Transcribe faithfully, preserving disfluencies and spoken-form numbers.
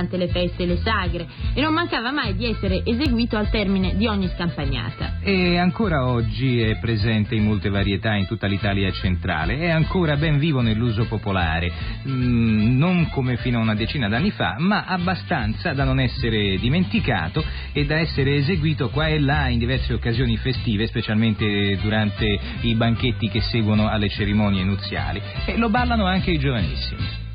durante le feste e le sagre e non mancava mai di essere eseguito al termine di ogni scampagnata. E ancora oggi è presente in molte varietà in tutta l'Italia centrale, è ancora ben vivo nell'uso popolare, mm, non come fino a una decina d'anni fa, ma abbastanza da non essere dimenticato e da essere eseguito qua e là in diverse occasioni festive, specialmente durante i banchetti che seguono alle cerimonie nuziali, e lo ballano anche i giovanissimi.